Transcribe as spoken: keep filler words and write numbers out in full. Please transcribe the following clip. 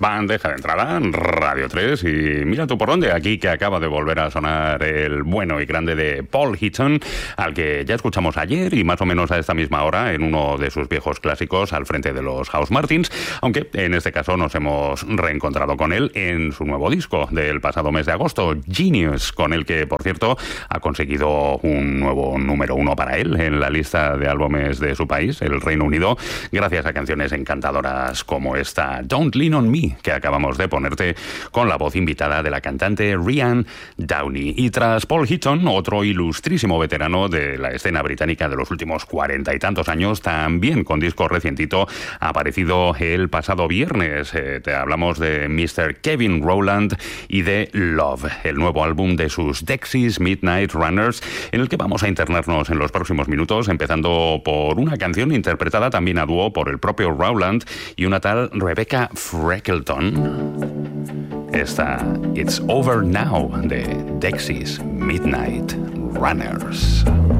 bandeja de entrada, Radio tres, y mira tú por dónde, aquí que acaba de volver a sonar el bueno y grande de Paul Hitchon, al que ya escuchamos ayer y más o menos a esta misma hora en uno de sus viejos clásicos al frente de los Housemartins, aunque en este caso nos hemos reencontrado con él en su nuevo disco del pasado mes de agosto, Genius, con el que, por cierto, ha conseguido un nuevo número uno para él en la lista de álbumes de su país, el Reino Unido, gracias a canciones encantadoras como esta Don't Lean on Me, que acabamos de ponerte con la voz invitada de la cantante Rian Downey. Y tras Paul Hitchon, otro ilustrísimo veterano de la escena británica de los últimos cuarenta y tantos años, también con disco recientito, ha aparecido el pasado viernes. Eh, te hablamos de mister Kevin Rowland y de Love, el nuevo álbum de sus Dexys Midnight Runners, en el que vamos a internarnos en los próximos minutos, empezando por una canción interpretada también a dúo por el propio Rowland y una tal Rebecca Freckleton. Esta It's Over Now de Dexys Midnight Runners.